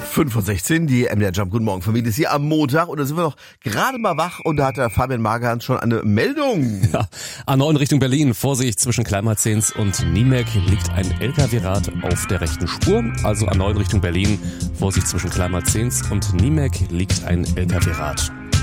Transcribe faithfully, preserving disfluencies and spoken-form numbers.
fünf Uhr sechzehn, die M D R Jump. Guten Morgen, Familie, ist hier am Montag und da sind wir noch gerade mal wach und da hat der Fabian Magerhans schon eine Meldung. Ja, A neun Richtung Berlin, Vorsicht, zwischen Kleinmarzens und Niemek liegt ein L K W-Rad auf der rechten Spur. Also A neun Richtung Berlin, Vorsicht, zwischen Kleinmarzens und Niemek liegt ein L K W-Rad.